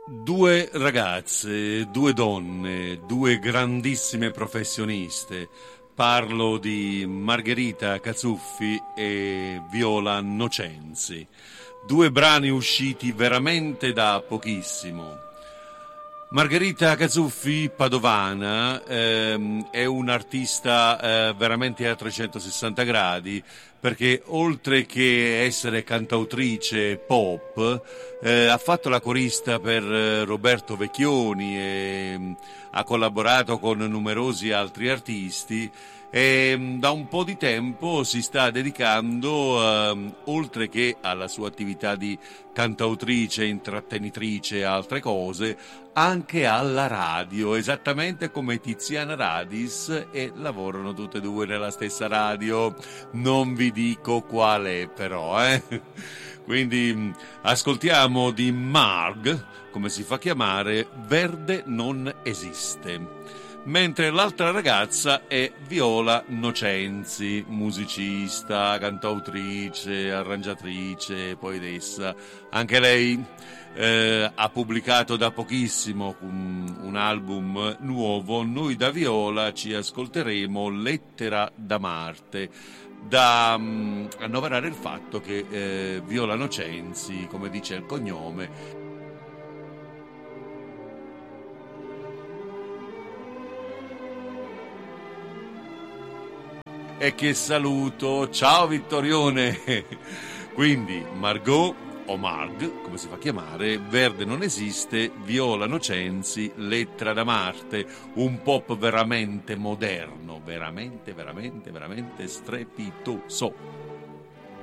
Due ragazze, due donne, due grandissime professioniste. Parlo di Margherita Cazzuffi e Viola Nocenzi. Due brani usciti veramente da pochissimo. Margherita Cazzuffi, padovana, è un'artista veramente a 360 gradi perché oltre che essere cantautrice pop, ha fatto la corista per Roberto Vecchioni e ha collaborato con numerosi altri artisti e da un po' di tempo si sta dedicando, oltre che alla sua attività di cantautrice, intrattenitrice e altre cose, anche alla radio, esattamente come Tiziana Radis, e lavorano tutte e due nella stessa radio. Non vi dico qual è però, Quindi ascoltiamo di Marg, come si fa chiamare, Verde non esiste. Mentre l'altra ragazza è Viola Nocenzi, musicista, cantautrice, arrangiatrice, poetessa. Anche lei ha pubblicato da pochissimo un album nuovo. Noi da Viola ci ascolteremo Lettera da Marte, da annoverare il fatto che Viola Nocenzi, come dice il cognome, e che saluto. Ciao Vittorione. Quindi Margot o Marg, come si fa chiamare, Verde non esiste, Viola Nocenzi, Lettera da Marte, un pop veramente moderno, veramente strepitoso.